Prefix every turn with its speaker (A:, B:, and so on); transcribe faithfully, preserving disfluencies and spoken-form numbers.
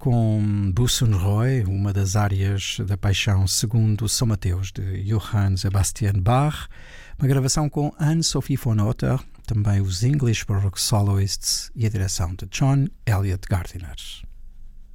A: com Buchenroy, uma das áreas da Paixão segundo São Mateus, de Johann Sebastian Bach, uma gravação com Anne-Sophie von Otter, também os English Baroque Soloists e a direção de John Eliot Gardiner.